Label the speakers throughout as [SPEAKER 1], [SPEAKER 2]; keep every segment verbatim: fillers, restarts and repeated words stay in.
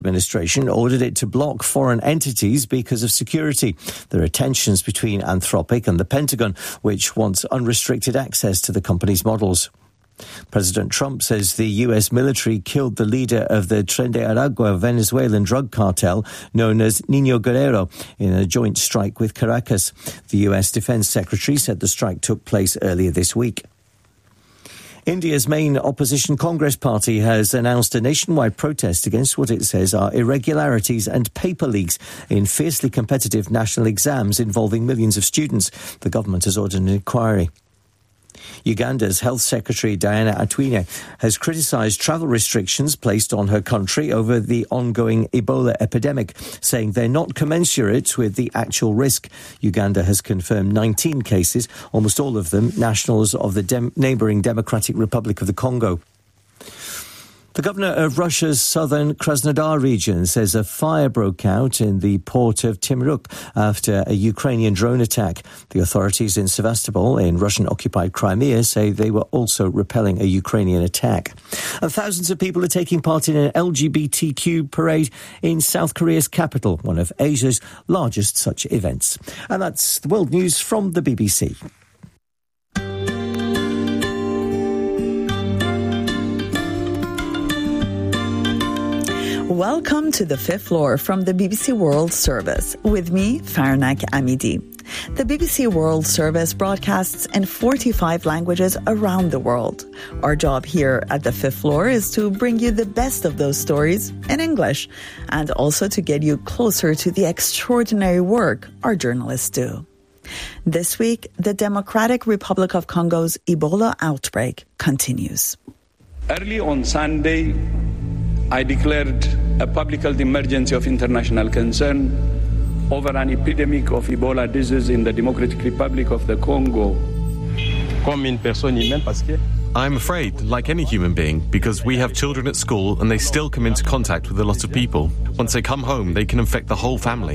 [SPEAKER 1] administration ordered it to block foreign entities because of security. There are tensions between Anthropic and the Pentagon, which wants unrestricted access to the company's models. President Trump says the U S military killed the leader of the Tren de Aragua Venezuelan drug cartel known as Nino Guerrero in a joint strike with Caracas. The U S Defense Secretary said the strike took place earlier this week. India's main opposition Congress party has announced a nationwide protest against what it says are irregularities and paper leaks in fiercely competitive national exams involving millions of students. The government has ordered an inquiry. Uganda's Health Secretary Diana Atwine has criticised travel restrictions placed on her country over the ongoing Ebola epidemic, saying they're not commensurate with the actual risk. Uganda has confirmed nineteen cases, almost all of them nationals of the dem- neighbouring Democratic Republic of the Congo. The governor of Russia's southern Krasnodar region says a fire broke out in the port of Timruk after a Ukrainian drone attack. The authorities in Sevastopol, in Russian-occupied Crimea, say they were also repelling a Ukrainian attack. And thousands of people are taking part in an L G B T Q parade in South Korea's capital, one of Asia's largest such events. And that's the world news from the B B C.
[SPEAKER 2] Welcome to the Fifth Floor from the B B C World Service with me, Farnak Amidi. The B B C World Service broadcasts in forty-five languages around the world. Our job here at the Fifth Floor is to bring you the best of those stories in English and also to get you closer to the extraordinary work our journalists do. This week, the Democratic Republic of Congo's Ebola outbreak continues.
[SPEAKER 3] Early on Sunday, I declared a public health emergency of international concern over an epidemic of Ebola disease in the Democratic Republic of the Congo.
[SPEAKER 4] I'm afraid, like any human being, because we have children at school and they still come into contact with a lot of people. Once they come home, they can infect the whole family.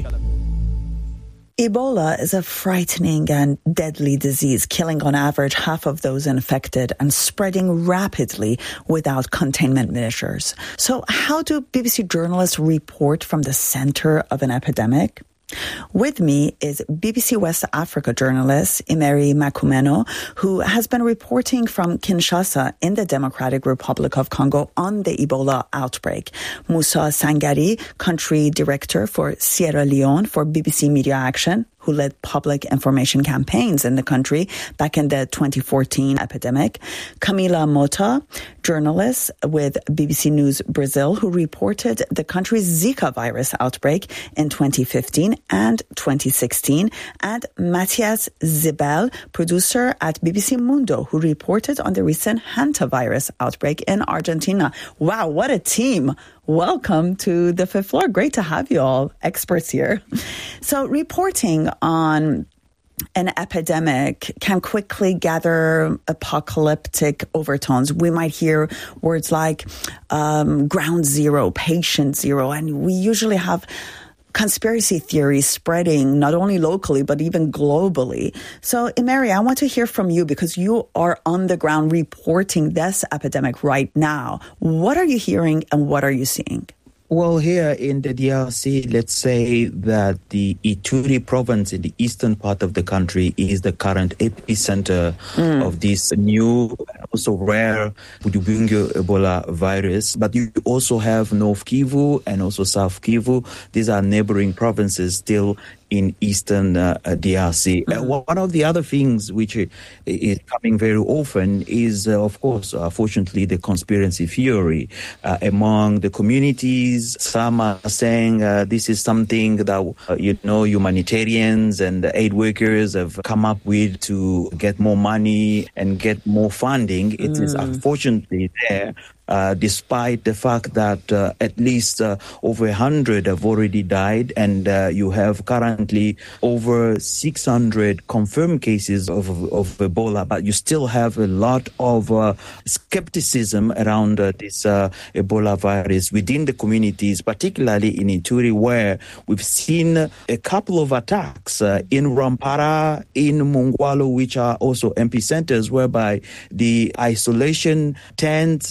[SPEAKER 2] Ebola is a frightening and deadly disease, killing on average half of those infected and spreading rapidly without containment measures. So how do B B C journalists report from the center of an epidemic? With me is B B C West Africa journalist Emery Makumeno, who has been reporting from Kinshasa in the Democratic Republic of Congo on the Ebola outbreak. Moussa Sangari, country director for Sierra Leone for B B C Media Action, who led public information campaigns in the country back in the twenty fourteen epidemic. Camila Mota, journalist with B B C News Brazil, who reported the country's Zika virus outbreak in twenty fifteen and twenty sixteen. And Matthias Zibel, producer at B B C Mundo, who reported on the recent hantavirus outbreak in Argentina. Wow, what a team! Welcome to the Fifth Floor. Great to have you all, experts here. So reporting on an epidemic can quickly gather apocalyptic overtones. We might hear words like um, ground zero, patient zero, and we usually have conspiracy theories spreading not only locally, but even globally. So, Emery, I want to hear from you because you are on the ground reporting this epidemic right now. What are you hearing and what are you seeing?
[SPEAKER 5] Well, here in the D R C, let's say that the Ituri province in the eastern part of the country is the current epicenter mm. of this new, also rare Budibungu Ebola virus. But you also have North Kivu and also South Kivu. These are neighboring provinces still in eastern uh, D R C. Mm-hmm. Uh, one of the other things which is coming very often is, uh, of course, uh, fortunately, the conspiracy theory uh, among the communities. Some are saying uh, this is something that, uh, you know, humanitarians and aid workers have come up with to get more money and get more funding. It mm. is unfortunately there. Uh, despite the fact that uh, at least uh, over one hundred have already died and uh, you have currently over six hundred confirmed cases of, of Ebola, but you still have a lot of uh, skepticism around uh, this uh, Ebola virus within the communities, particularly in Ituri, where we've seen a couple of attacks uh, in Rwampara, in Mungwalu, which are also epicenters, whereby the isolation tents uh, and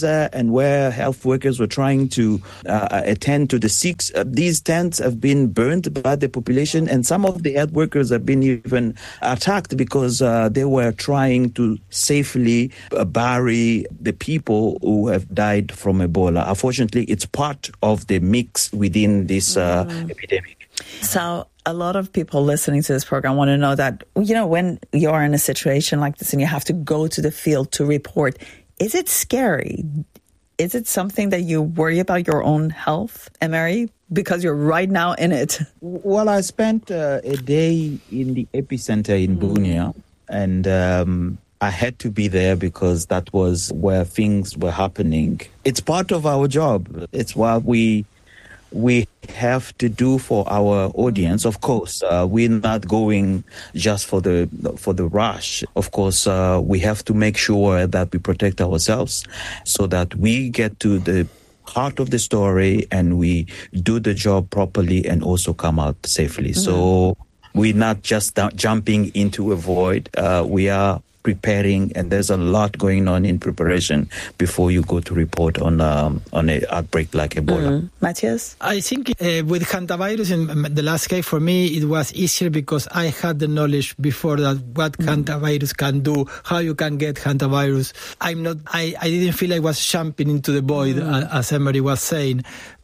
[SPEAKER 5] and where health workers were trying to uh, attend to the sick. Uh, these tents have been burned by the population, and some of the health workers have been even attacked because uh, they were trying to safely uh, bury the people who have died from Ebola. Unfortunately, it's part of the mix within this uh, mm. epidemic.
[SPEAKER 2] So a lot of people listening to this program want to know that, you know, when you're in a situation like this and you have to go to the field to report, is it scary? Is it something that you worry about your own health, Emery, because you're right now in it?
[SPEAKER 5] Well, I spent uh, a day in the epicenter in mm. Bunia, and um, I had to be there because that was where things were happening. It's part of our job. It's what we we have to do for our audience. Of course, uh, we're not going just for the for the rush. Of course, uh, we have to make sure that we protect ourselves so that we get to the heart of the story and we do the job properly and also come out safely. Mm-hmm. So we're not just jumping into a void. Uh, we are preparing, and there's a lot going on in preparation before you go to report on um, on an outbreak like Ebola.
[SPEAKER 2] Mm. Matthias?
[SPEAKER 6] I think uh, with hantavirus in the last case, for me, it was easier because I had the knowledge before that what mm. hantavirus can do, how you can get hantavirus. I'm not, I, I didn't feel I was jumping into the void, mm. as Emery was saying.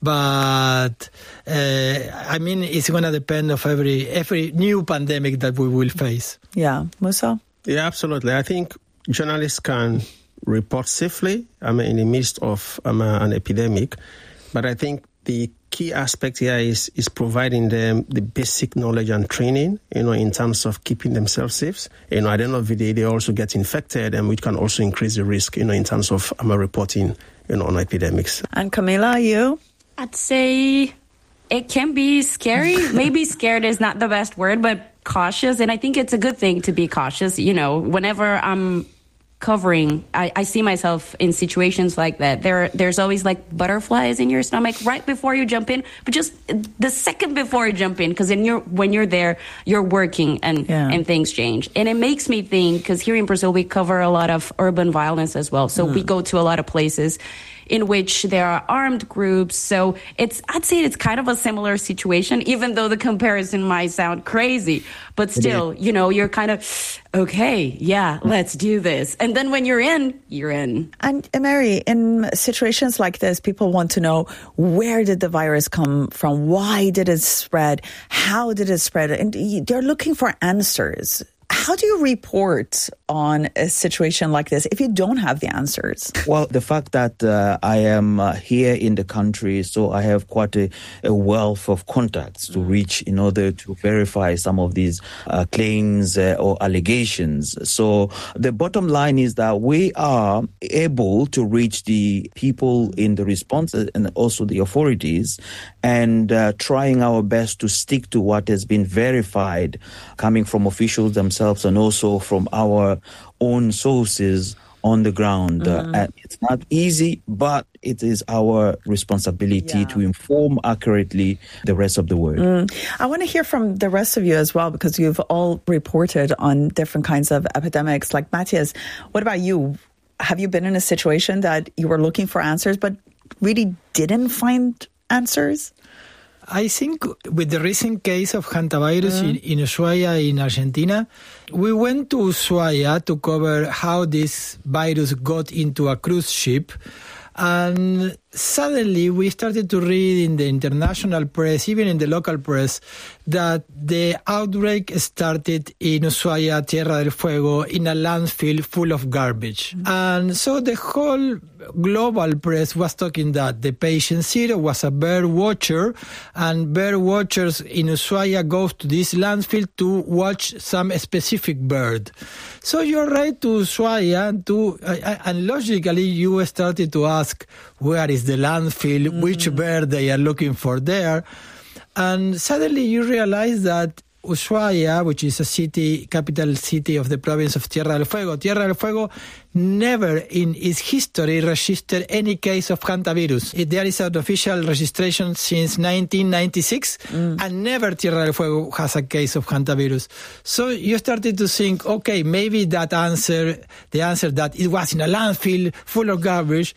[SPEAKER 6] But, uh, I mean, it's going to depend of every every new pandemic that we will face.
[SPEAKER 2] Yeah. Musa?
[SPEAKER 7] Yeah, absolutely. I think journalists can report safely, I mean, in the midst of um, an epidemic. But I think the key aspect here is is providing them the basic knowledge and training, you know, in terms of keeping themselves safe. You know, at the end of the day, they also get infected, and which can also increase the risk, you know, in terms of um, reporting, you know, on epidemics.
[SPEAKER 2] And Camilla, you?
[SPEAKER 8] I'd say it can be scary. Maybe scared is not the best word, but cautious. And I think it's a good thing to be cautious. You know, whenever I'm covering, I, I see myself in situations like that. There, there's always like butterflies in your stomach right before you jump in, but just the second before you jump in, because in your when you're there, you're working and yeah. and things change. And it makes me think, because here in Brazil we cover a lot of urban violence as well, so mm. we go to a lot of places in which there are armed groups. So it's, I'd say it's kind of a similar situation, even though the comparison might sound crazy. But still, you know, you're kind of, okay, yeah, let's do this. And then when you're in, you're in.
[SPEAKER 2] And Emery, in situations like this, people want to know, where did the virus come from? Why did it spread? How did it spread? And they're looking for answers. How do you report on a situation like this if you don't have the answers?
[SPEAKER 5] Well, the fact that uh, I am uh, here in the country, so I have quite a, a wealth of contacts to reach in order to verify some of these uh, claims uh, or allegations. So the bottom line is that we are able to reach the people in the response and also the authorities, and uh, trying our best to stick to what has been verified coming from officials themselves and also from our own sources on the ground. Mm-hmm. Uh, and it's not easy, but it is our responsibility yeah. to inform accurately the rest of the world.
[SPEAKER 2] Mm. I want to hear from the rest of you as well, because you've all reported on different kinds of epidemics. Like Matthias, what about you? Have you been in a situation that you were looking for answers but really didn't find answers?
[SPEAKER 6] I think with the recent case of hantavirus mm. in, in Ushuaia in Argentina, we went to Ushuaia to cover how this virus got into a cruise ship. And suddenly we started to read in the international press, even in the local press, that the outbreak started in Ushuaia, Tierra del Fuego, in a landfill full of garbage. Mm-hmm. And so the whole global press was talking that the patient zero was a bird watcher, and bird watchers in Ushuaia go to this landfill to watch some specific bird. So you arrive to Ushuaia, to, uh, and logically you started to ask, where is the landfill, mm. which bird they are looking for there. And suddenly you realize that Ushuaia, which is a city, capital city of the province of Tierra del Fuego, Tierra del Fuego never in its history registered any case of hantavirus. It, there is an official registration since nineteen ninety-six, mm. and never Tierra del Fuego has a case of hantavirus. So you started to think, okay, maybe that answer, the answer that it was in a landfill full of garbage,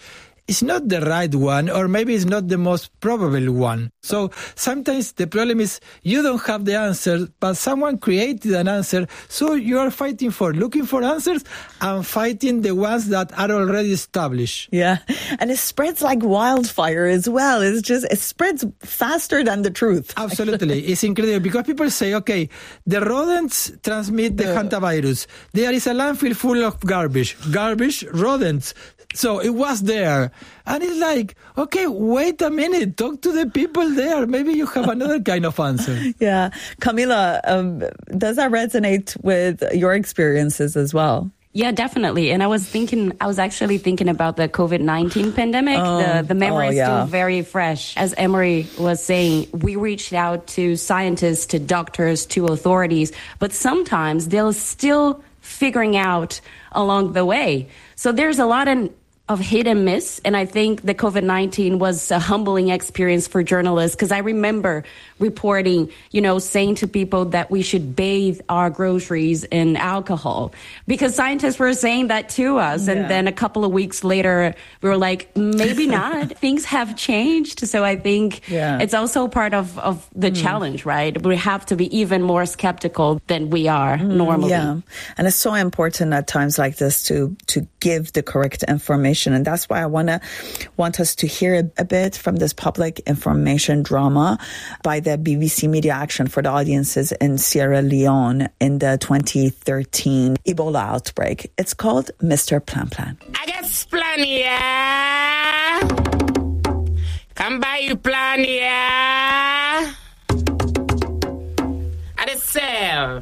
[SPEAKER 6] it's not the right one, or maybe it's not the most probable one. So sometimes the problem is you don't have the answer, but someone created an answer. So you are fighting for looking for answers and fighting the ones that are already established.
[SPEAKER 2] Yeah. And it spreads like wildfire as well. It's just, it spreads faster than the truth.
[SPEAKER 6] Absolutely. It's incredible because people say, okay, the rodents transmit the hantavirus. There is a landfill full of garbage. Garbage, rodents. So it was there. And it's like, okay, wait a minute, talk to the people there. Maybe you have another kind of answer.
[SPEAKER 2] Yeah. Camila, um, does that resonate with your experiences as well?
[SPEAKER 8] Yeah, definitely. And I was thinking, I was actually thinking about the COVID nineteen pandemic.
[SPEAKER 2] Oh,
[SPEAKER 8] the, the memory
[SPEAKER 2] oh,
[SPEAKER 8] is
[SPEAKER 2] yeah.
[SPEAKER 8] still very fresh. As Emery was saying, we reached out to scientists, to doctors, to authorities, but sometimes they're still figuring out along the way. So there's a lot of of hit and miss. And I think the COVID nineteen was a humbling experience for journalists, because I remember reporting, you know, saying to people that we should bathe our groceries in alcohol, because scientists were saying that to us. Yeah. And then a couple of weeks later, we were like, maybe not. Things have changed. So I think yeah. it's also part of, of the mm. challenge, right? We have to be even more skeptical than we are mm, normally.
[SPEAKER 2] Yeah. And it's so important at times like this to, to give the correct information. And that's why I want to want us to hear a, a bit from this public information drama by the B B C Media Action for the audiences in Sierra Leone in the twenty thirteen Ebola outbreak. It's called Mister Plan Plan.
[SPEAKER 9] I got plan, yeah. Come by you plan, yeah. I just sell.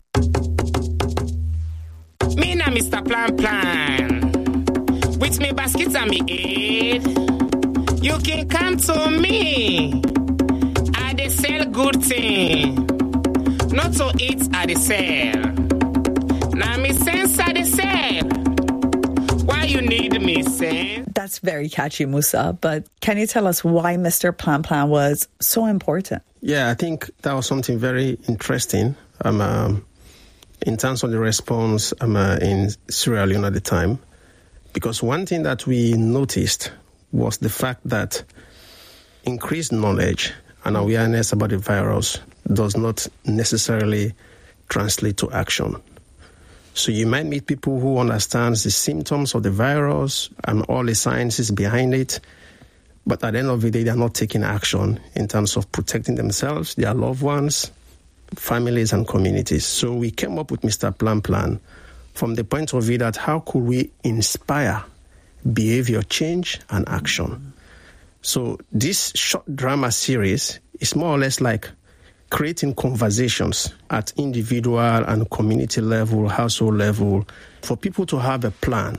[SPEAKER 9] Me na Mister Plan Plan. With me baskets and me aid, you can come to me. I dey sell good thing, not to eat I dey sell. Now me sense I dey sell. Why you need me, sense?
[SPEAKER 2] That's very catchy, Musa. But can you tell us why Mister Plan Plan was so important?
[SPEAKER 7] Yeah, I think that was something very interesting. Um, um in terms of the response um, uh, in Sierra Leone at the time. Because one thing that we noticed was the fact that increased knowledge and awareness about the virus does not necessarily translate to action. So you might meet people who understand the symptoms of the virus and all the sciences behind it, but at the end of the day, they're not taking action in terms of protecting themselves, their loved ones, families, and communities. So we came up with Mister Plan Plan from the point of view that how could we inspire behavior change and action? So this short drama series is more or less like creating conversations at individual and community level, household level, for people to have a plan.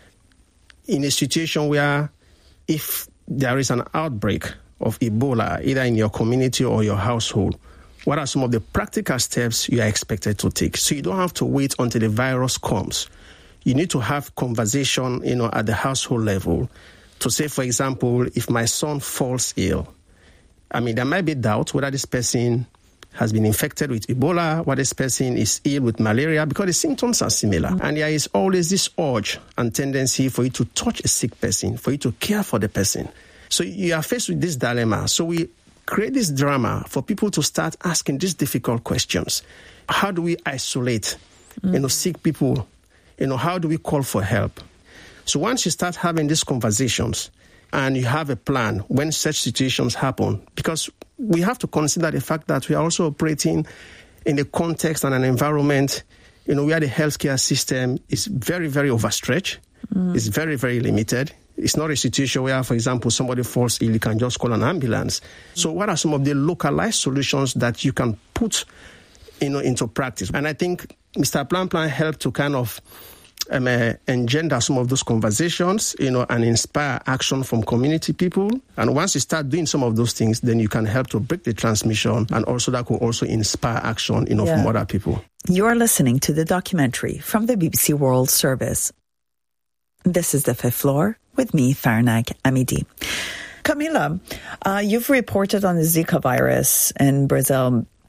[SPEAKER 7] In a situation where if there is an outbreak of Ebola, either in your community or your household, what are some of the practical steps you are expected to take? So you don't have to wait until the virus comes. You need to have conversation, you know, at the household level to say, for example, if my son falls ill, I mean, there might be doubt whether this person has been infected with Ebola, whether this person is ill with malaria, because the symptoms are similar. Mm-hmm. And there is always this urge and tendency for you to touch a sick person, for you to care for the person. So you are faced with this dilemma. So we create this drama for people to start asking these difficult questions. How do we isolate, mm. you know, sick people? You know, how do we call for help? So once you start having these conversations and you have a plan when such situations happen, because we have to consider the fact that we are also operating in a context and an environment, you know, where the healthcare system is very, very overstretched. Mm. It's very, very limited. It's not a situation where, for example, somebody falls ill, you can just call an ambulance. So what are some of the localized solutions that you can put, you know, into practice? And I think Mister Plan Plan helped to kind of um, uh, engender some of those conversations, you know, and inspire action from community people. And once you start doing some of those things, then you can help to break the transmission, and also that will also inspire action, you know, yeah. from other people.
[SPEAKER 2] You're listening to the documentary from the B B C World Service. This is The Fifth Floor with me, Farnak Amidi. Camila, uh, you've reported on the Zika virus in Brazil.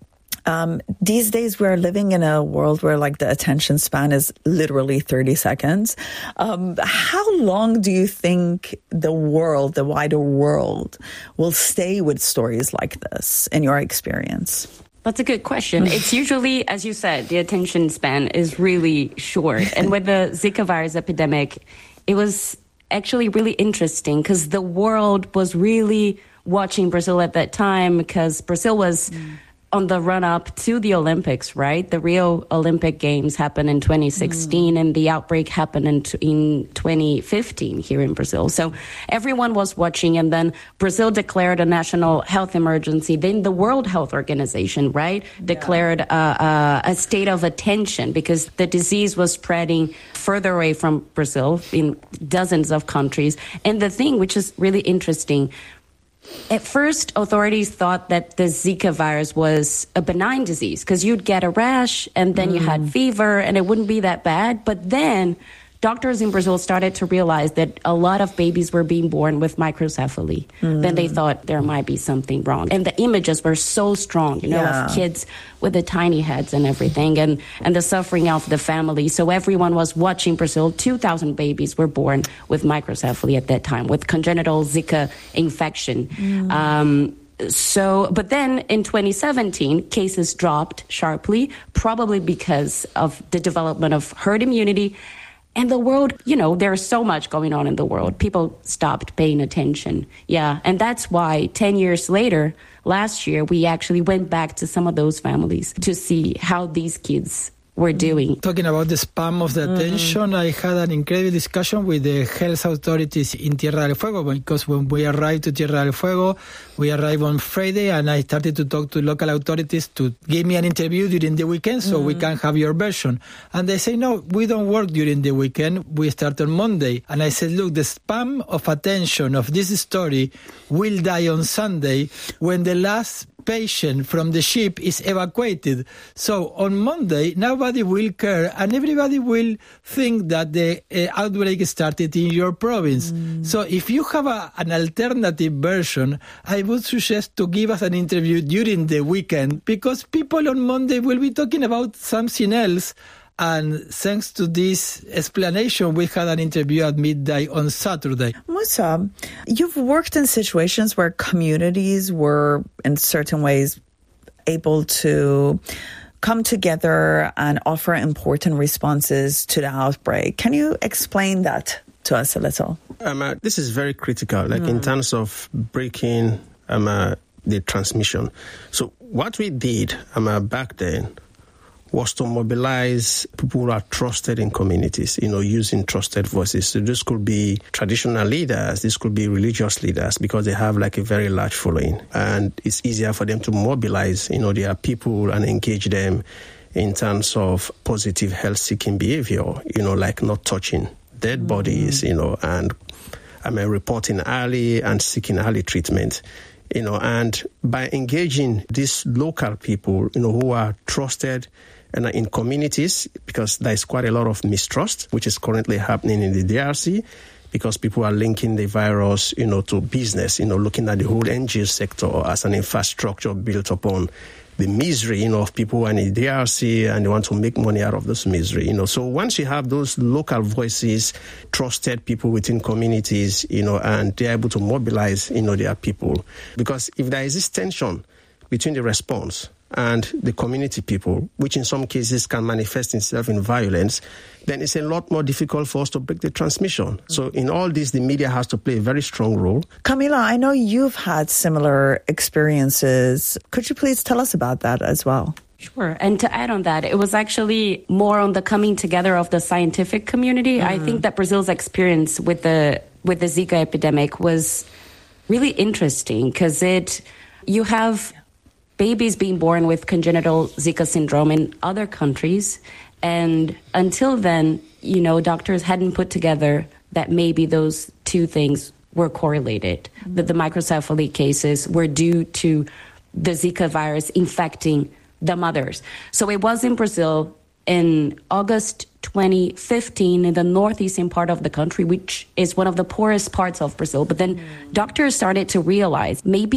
[SPEAKER 2] Um, these days, we're living in a world where, like, the attention span is literally thirty seconds. Um, how long do you think the world, the wider world, will stay with stories like this, in your experience?
[SPEAKER 8] That's a good question. It's usually, as you said, the attention span is really short. And with the Zika virus epidemic, it was actually really interesting because the world was really watching Brazil at that time because Brazil was mm. on the run-up to the Olympics, right? The Rio Olympic Games happened in twenty sixteen mm. and the outbreak happened in, in twenty fifteen here in Brazil. So everyone was watching, and then Brazil declared a national health emergency. Then the World Health Organization, right, yeah. declared a, a, a state of attention because the disease was spreading further away from Brazil in dozens of countries. And the thing, which is really interesting, at first, authorities thought that the Zika virus was a benign disease because you'd get a rash and then mm. you had fever and it wouldn't be that bad. But then doctors in Brazil started to realize that a lot of babies were being born with microcephaly. Mm. Then they thought there might be something wrong. And the images were so strong, you know, yeah. of kids with the tiny heads and everything, and, and the suffering of the family. So everyone was watching Brazil. two thousand babies were born with microcephaly at that time, with congenital Zika infection. Mm. Um, So, but then in twenty seventeen, cases dropped sharply, probably because of the development of herd immunity. And the world, you know, there's so much going on in the world. People stopped paying attention. Yeah. And that's why ten years later, last year, we actually went back to some of those families to see how these kids were doing.
[SPEAKER 6] Talking about the span of the attention, mm. I had an incredible discussion with the health authorities in Tierra del Fuego, because when we arrived to Tierra del Fuego, we arrived on Friday, and I started to talk to local authorities to give me an interview during the weekend so mm. we can have your version. And they say, no, we don't work during the weekend. We start on Monday. And I said, look, the span of attention of this story will die on Sunday when the last patient from the ship is evacuated. So on Monday, nobody will care and everybody will think that the uh, outbreak started in your province. Mm. So if you have a, an alternative version, I would suggest to give us an interview during the weekend, because people on Monday will be talking about something else. And thanks to this explanation, we had an interview at midday on Saturday.
[SPEAKER 2] Musa, you've worked in situations where communities were, in certain ways, able to come together and offer important responses to the outbreak. Can you explain that to us a little?
[SPEAKER 7] Um, uh, this is very critical, like mm. in terms of breaking um, uh, the transmission. So what we did um, uh, back then was to mobilize people who are trusted in communities, you know, using trusted voices. So this could be traditional leaders, this could be religious leaders, because they have like a very large following. And it's easier for them to mobilize, you know, their people and engage them in terms of positive health-seeking behavior, you know, like not touching dead mm-hmm. bodies, you know, and I mean, reporting early and seeking early treatment. You know, and by engaging these local people, you know, who are trusted and in communities, because there's quite a lot of mistrust, which is currently happening in the D R C, because people are linking the virus, you know, to business, you know, looking at the whole N G O sector as an infrastructure built upon the misery, you know, of people who are in the D R C and they want to make money out of this misery, you know. So once you have those local voices, trusted people within communities, you know, and they're able to mobilize, you know, their people. Because if there is this tension between the response and the community people, which in some cases can manifest itself in violence, then it's a lot more difficult for us to break the transmission. So in all this, the media has to play a very strong role.
[SPEAKER 2] Camila, I know you've had similar experiences. Could you please tell us about that as well?
[SPEAKER 8] Sure. And to add on that, it was actually more on the coming together of the scientific community. Mm. I think that Brazil's experience with the with the Zika epidemic was really interesting, because it you have babies being born with congenital Zika syndrome in other countries. And until then, you know, doctors hadn't put together that maybe those two things were correlated, mm-hmm. that the microcephaly cases were due to the Zika virus infecting the mothers. So it was in Brazil in August twenty fifteen in the northeastern part of the country, which is one of the poorest parts of Brazil. But then mm. doctors started to realize maybe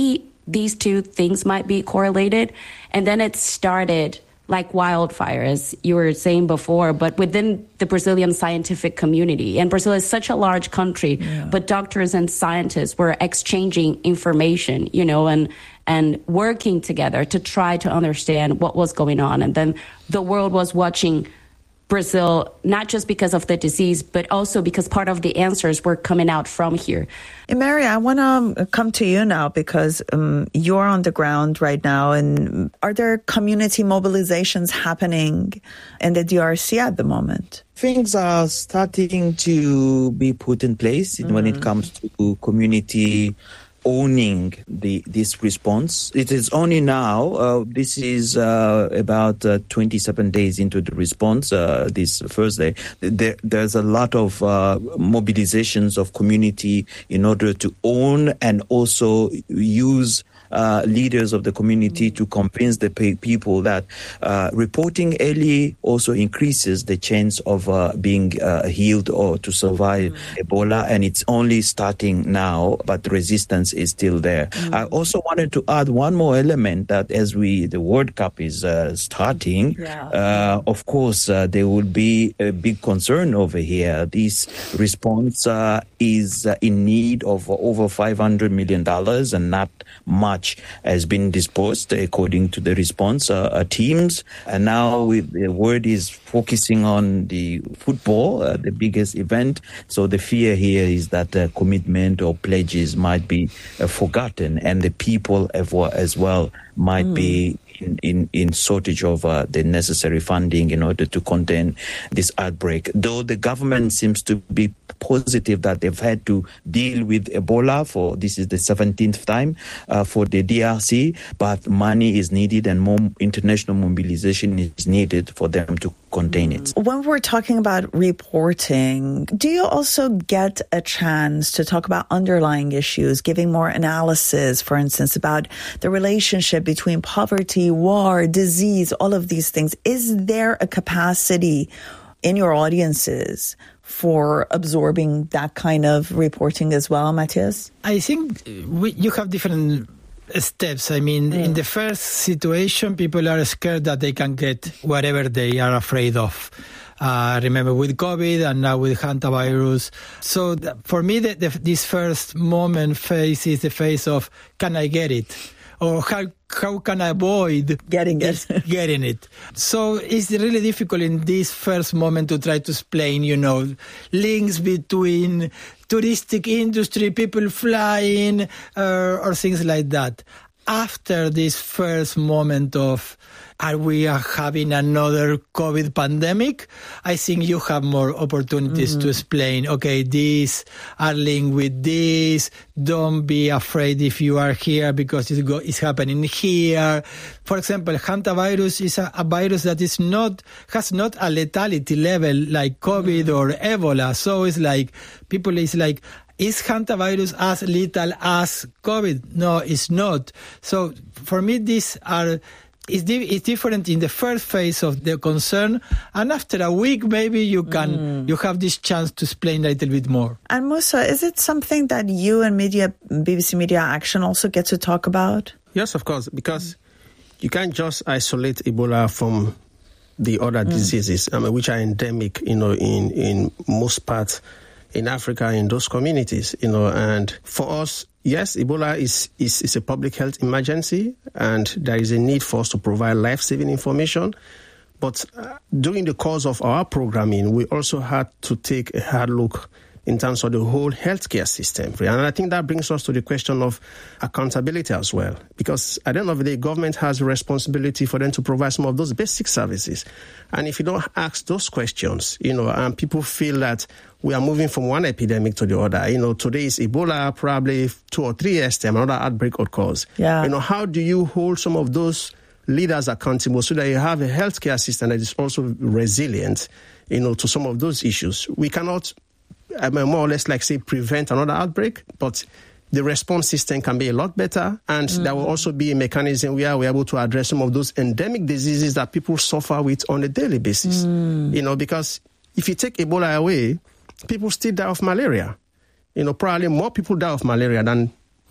[SPEAKER 8] these two things might be correlated. And then it started like wildfire, as you were saying before, but within the Brazilian scientific community. And Brazil is such a large country, yeah. but doctors and scientists were exchanging information, you know, and and working together to try to understand what was going on. And then the world was watching Brazil, not just because of the disease, but also because part of the answers were coming out from here.
[SPEAKER 2] Mary, I want to come to you now because um, you're on the ground right now. And are there community mobilizations happening in the D R C at the moment?
[SPEAKER 5] Things are starting to be put in place mm-hmm. when it comes to community owning the this response. It is only now, uh, this is uh, about uh, twenty-seven days into the response, uh, this Thursday. There, there's a lot of uh, mobilizations of community in order to own and also use Uh, leaders of the community to convince the pe- people that uh, reporting early also increases the chance of uh, being uh, healed or to survive mm. Ebola, and it's only starting now, but the resistance is still there. Mm. I also wanted to add one more element that as we the World Cup is uh, starting, yeah. uh, of course uh, there will be a big concern over here. This response uh, is uh, in need of over five hundred million dollars, and not much has been disposed according to the response uh, uh, teams. And now with, the word is focusing on the football, uh, the biggest event. So the fear here is that uh, commitment or pledges might be uh, forgotten, and the people as well might mm. be In, in, in shortage of uh, the necessary funding in order to contain this outbreak. Though the government seems to be positive that they've had to deal with Ebola for, this is the seventeenth time uh, for the D R C, but money is needed and more international mobilization is needed for them to contain it.
[SPEAKER 2] When we're talking about reporting, do you also get a chance to talk about underlying issues, giving more analysis, for instance, about the relationship between poverty, war, disease, all of these things? Is there a capacity in your audiences for absorbing that kind of reporting as well, Matthias?
[SPEAKER 6] I think we, you have different steps. I mean, mm. in the first situation, people are scared that they can get whatever they are afraid of. Uh, remember with COVID and now with hantavirus. So th- for me, the, the, this first moment phase is the phase of, can I get it? Or how how can I avoid
[SPEAKER 2] getting it?
[SPEAKER 6] getting it? So it's really difficult in this first moment to try to explain, you know, links between touristic industry, people flying, uh, or things like that. After this first moment of, are we having another COVID pandemic? I think you have more opportunities mm-hmm. to explain, okay, these are linked with this. Don't be afraid if you are here because it's, go, it's happening here. For example, hantavirus is a, a virus that is not, has not a lethality level like COVID mm-hmm. or Ebola. So it's like, people is like, is hantavirus as lethal as COVID? No, it's not. So for me, these are, It's, di- it's different in the first phase of the concern, and after a week, maybe you can mm. you have this chance to explain a little bit more.
[SPEAKER 2] And Musa, is it something that you and media, B B C Media Action also get to talk about?
[SPEAKER 7] Yes, of course, because you can't just isolate Ebola from the other mm. diseases, I mean, which are endemic, you know, in, in most parts in Africa, in those communities, you know, and for us, yes, Ebola is, is, is a public health emergency, and there is a need for us to provide life-saving information. But uh, during the course of our programming, we also had to take a hard look in terms of the whole healthcare system. And I think that brings us to the question of accountability as well. Because at the end of the day, government has a responsibility for them to provide some of those basic services. And if you don't ask those questions, you know, and people feel that we are moving from one epidemic to the other. You know, today is Ebola, probably two or three years time, another outbreak occurs.
[SPEAKER 2] Yeah.
[SPEAKER 7] You know, how do you hold some of those leaders accountable so that you have a healthcare system that is also resilient, you know, to some of those issues? We cannot, I mean, more or less like say prevent another outbreak, but the response system can be a lot better, and mm. there will also be a mechanism where we're able to address some of those endemic diseases that people suffer with on a daily basis. Mm. You know, because if you take Ebola away, people still die of malaria. You know, probably more people die of malaria than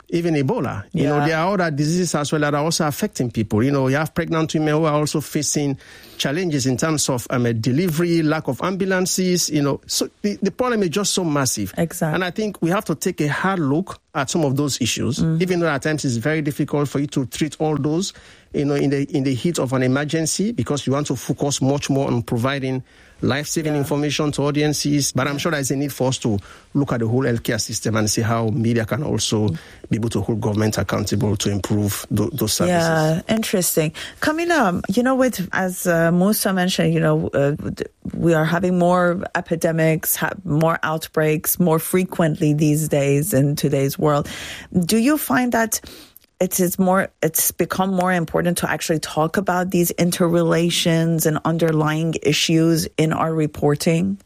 [SPEAKER 7] even Ebola. You
[SPEAKER 2] Yeah.
[SPEAKER 7] know, there are other diseases as well that are also affecting people. You know, you have pregnant women who are also facing challenges in terms of um, delivery, lack of ambulances, you know. So the, the problem is just so massive.
[SPEAKER 2] Exactly.
[SPEAKER 7] And I think we have to take a hard look at some of those issues, mm-hmm. even though at times it's very difficult for you to treat all those, you know, in the in the heat of an emergency, because you want to focus much more on providing life-saving yeah. information to audiences. But I'm sure there's a need for us to look at the whole healthcare system and see how media can also be able to hold government accountable to improve th- those services.
[SPEAKER 2] Yeah, interesting. Camila, you know, with as uh, Musa mentioned, you know, uh, we are having more epidemics, ha- more outbreaks more frequently these days in today's world. Do you find that it is more, it's become more important to actually talk about these interrelations and underlying issues in our reporting?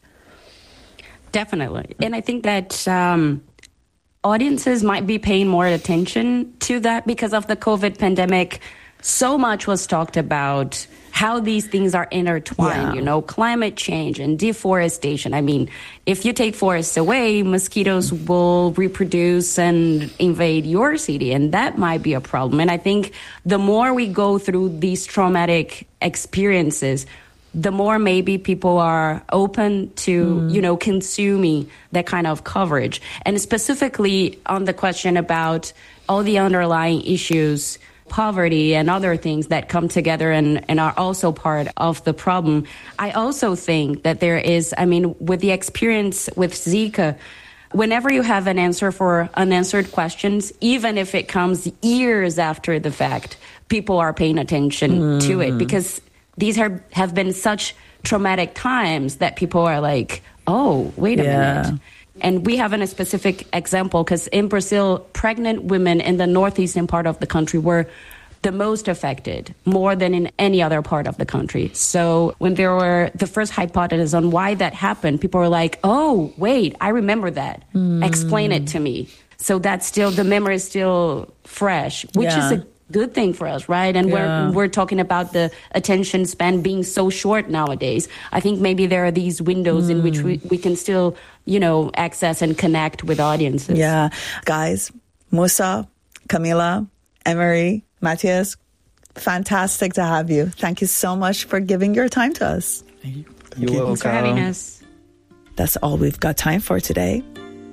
[SPEAKER 8] Definitely. And I think that um, audiences might be paying more attention to that because of the COVID pandemic. So much was talked about how these things are intertwined, yeah. you know, climate change and deforestation. I mean, if you take forests away, mosquitoes will reproduce and invade your city, and that might be a problem. And I think the more we go through these traumatic experiences, the more maybe people are open to, mm. you know, consuming that kind of coverage. And specifically on the question about all the underlying issues, poverty and other things that come together and, and are also part of the problem. I also think that there is, I mean, with the experience with Zika, whenever you have an answer for unanswered questions, even if it comes years after the fact, people are paying attention mm. to it because these are, have been such traumatic times that people are like, oh, wait a
[SPEAKER 2] yeah.
[SPEAKER 8] minute. And we have a specific example because in Brazil, pregnant women in the northeastern part of the country were the most affected, more than in any other part of the country. So when there were the first hypothesis on why that happened, people were like, oh, wait, I remember that. Mm. Explain it to me. So that's still, the memory is still fresh, which
[SPEAKER 2] yeah.
[SPEAKER 8] is a good thing for us, right? And yeah. we're we're talking about the attention span being so short nowadays. I think maybe there are these windows mm. in which we, we can still, you know, access and connect with audiences.
[SPEAKER 2] Yeah. Guys, Musa, Camila, Emery, Matthias, fantastic to have you. Thank you so much for giving your time to us.
[SPEAKER 6] Thank you.
[SPEAKER 5] You're welcome.
[SPEAKER 8] Thanks for having us.
[SPEAKER 2] That's all we've got time for today.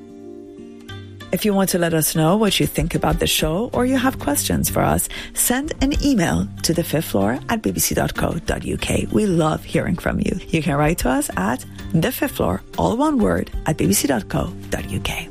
[SPEAKER 2] If you want to let us know what you think about the show or you have questions for us, send an email to the fifth floor at b b c dot co dot u k. We love hearing from you. You can write to us at the fifth floor, all one word, at b b c dot co dot u k.